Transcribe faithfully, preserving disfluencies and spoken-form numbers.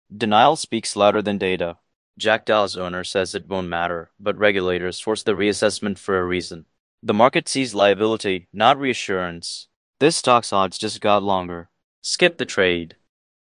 Denial speaks louder than data. Jack Dow's owner says it won't matter, but regulators force the reassessment for a reason. The market sees liability, not reassurance. This stock's odds just got longer. Skip the trade.